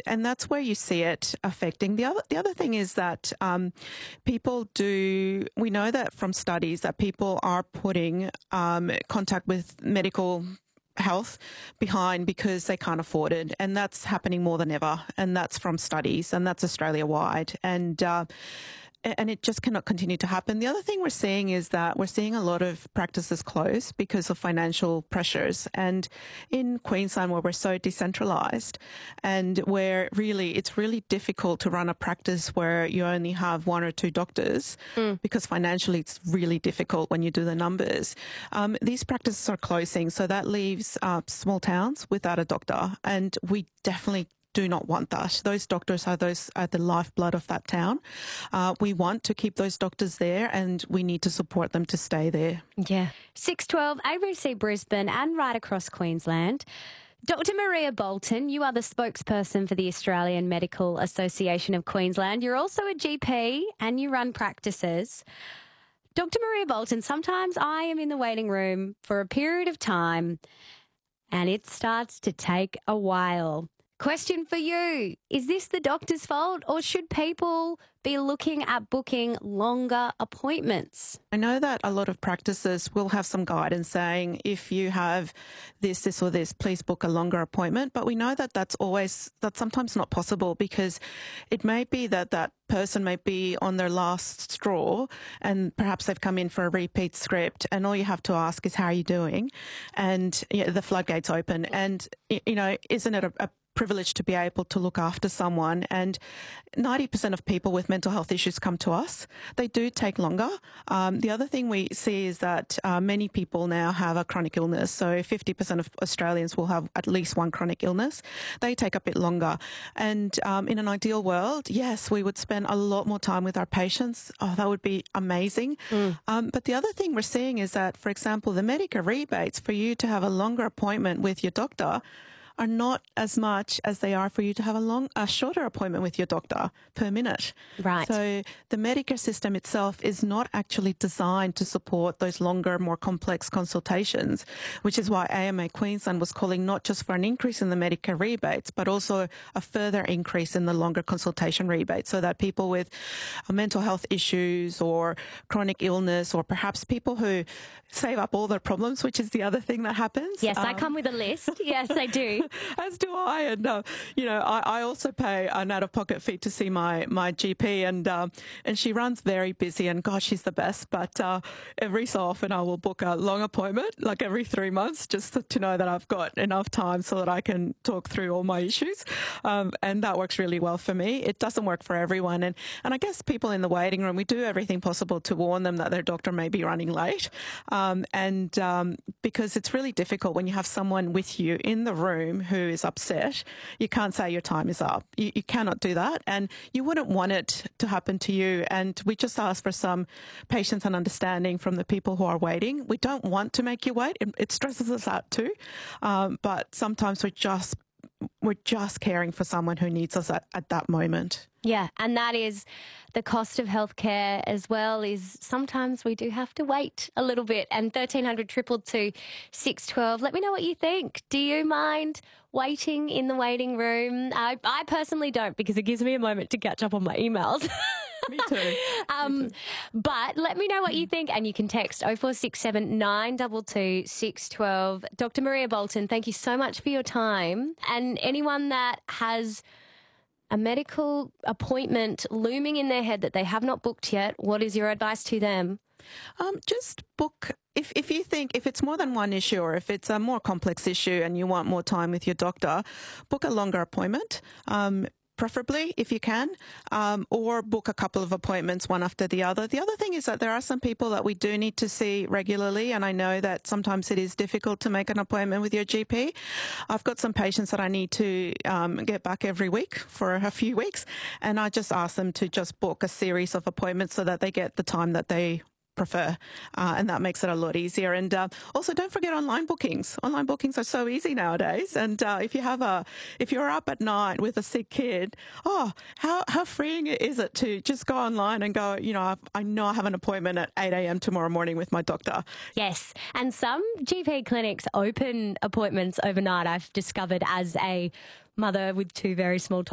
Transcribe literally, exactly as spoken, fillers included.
and that's where you see it affecting. The other, the other thing is that um, people do, we know that from studies that people are putting um, contact with medical health behind because they can't afford it, and that's happening more than ever, and that's from studies, and that's Australia-wide. And uh, and it just cannot continue to happen. The other thing we're seeing is that we're seeing a lot of practices close because of financial pressures. And in Queensland, where we're so decentralised and where really it's really difficult to run a practice where you only have one or two doctors mm. because financially it's really difficult when you do the numbers. Um, these practices are closing, so that leaves uh, small towns without a doctor, and we definitely do not want that. Those doctors are those are the lifeblood of that town. Uh, we want to keep those doctors there, and we need to support them to stay there. Yeah. six twelve, A B C Brisbane and right across Queensland. Doctor Maria Bolton, you are the spokesperson for the Australian Medical Association of Queensland. You're also a G P and you run practices. Doctor Maria Bolton, sometimes I am in the waiting room for a period of time and it starts to take a while. Question for you, is this the doctor's fault, or should people be looking at booking longer appointments? I know that a lot of practices will have some guidance saying if you have this, this or this, please book a longer appointment. But we know that that's always, that's sometimes not possible, because it may be that that person may be on their last straw and perhaps they've come in for a repeat script, and all you have to ask is, how are you doing? And you know, the floodgates open. And, you know, isn't it a, a privilege to be able to look after someone? And ninety percent of people with mental health issues come to us. They do take longer. Um, the other thing we see is that uh, many people now have a chronic illness. So fifty percent of Australians will have at least one chronic illness. They take a bit longer. And um, in an ideal world, yes, we would spend a lot more time with our patients. Oh, that would be amazing. Mm. Um, but the other thing we're seeing is that, for example, the Medicare rebates for you to have a longer appointment with your doctor are not as much as they are for you to have a long, a shorter appointment with your doctor per minute. Right. So the Medicare system itself is not actually designed to support those longer, more complex consultations, which is why A M A Queensland was calling not just for an increase in the Medicare rebates, but also a further increase in the longer consultation rebates, so that people with mental health issues or chronic illness, or perhaps people who save up all their problems, which is the other thing that happens. Yes, um, I come with a list. Yes, I do. As do I. And, uh, you know, I, I also pay an out-of-pocket fee to see my, my G P, and uh, and she runs very busy, and gosh, she's the best. But uh, every so often I will book a long appointment, like every three months, just to, to know that I've got enough time so that I can talk through all my issues. Um, and that works really well for me. It doesn't work for everyone. And, and I guess people in the waiting room, we do everything possible to warn them that their doctor may be running late. Um, and um, because it's really difficult when you have someone with you in the room who is upset. You can't say your time is up. You, you cannot do that, and you wouldn't want it to happen to you. And we just ask for some patience and understanding from the people who are waiting. We don't want to make you wait. It, it stresses us out too, um, but sometimes we're just we're just caring for someone who needs us at, at that moment. Yeah, and that is the cost of healthcare as well, is sometimes we do have to wait a little bit. And thirteen hundred, two two two, six one two, let me know what you think. Do you mind waiting in the waiting room? I, I personally don't, because it gives me a moment to catch up on my emails. Me too. um, me too. But let me know what you think, and you can text oh four six seven, nine two two, six one two. Doctor Maria Bolton, thank you so much for your time. And anyone that has a medical appointment looming in their head that they have not booked yet, what is your advice to them? Um, just book, if, if you think, if it's more than one issue, or if it's a more complex issue and you want more time with your doctor, book a longer appointment. Um, preferably if you can, um, or book a couple of appointments one after the other. The other thing is that there are some people that we do need to see regularly, and I know that sometimes it is difficult to make an appointment with your G P. I've got some patients that I need to um, get back every week for a few weeks, and I just ask them to just book a series of appointments so that they get the time that they prefer, uh, and that makes it a lot easier. And uh, also, don't forget online bookings. Online bookings are so easy nowadays. And uh, if you have a, if you're up at night with a sick kid, oh, how how freeing is it to just go online and go, you know, I've, I know I have an appointment at eight a.m. tomorrow morning with my doctor. Yes, and some G P clinics open appointments overnight. I've discovered as a mother with two very small toddlers.